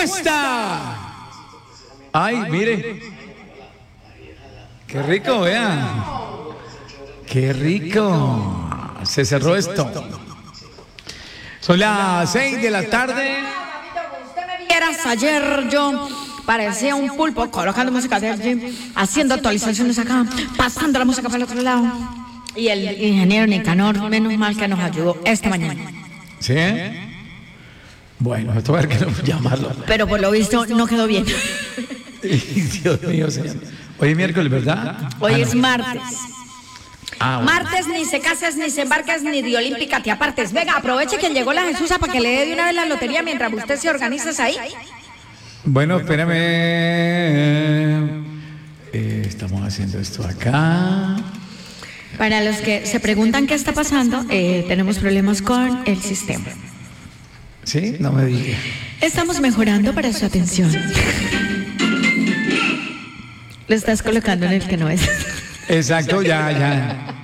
respuesta. Ay, mire. Qué rico, vean. Qué rico. Se cerró esto. Son las 6 de la tarde. Usted me vieras, ayer yo parecía un pulpo colocando música de allí, haciendo actualizaciones acá, pasando la música para el otro lado. Y el ingeniero Nicanor, menos mal que nos ayudó esta mañana. ¿Sí? Bueno, esto va a haber que llamarlo. Pero por lo visto no quedó bien. Dios mío, señor. Hoy es miércoles, ¿verdad? Hoy es martes. Bueno. Martes, ni se cases, ni se embarques, ni de olímpica te apartes. Venga, aproveche que llegó la Jesusa para que le dé de una vez la lotería mientras usted se organiza ahí. Bueno, espérame. Estamos haciendo esto acá. Para los que se preguntan qué está pasando, tenemos problemas con el sistema. ¿Sí? No me diga. Estamos mejorando para su atención. Lo estás colocando en el que no es. Exacto, ya.